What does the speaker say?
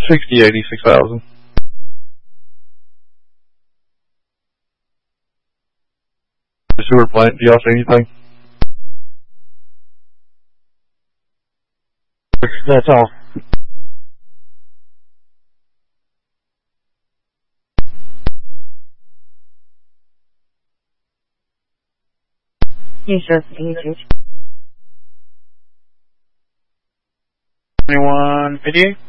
86,000. The sewer plant, do y'all see anything? That's all. You sure? You 2158.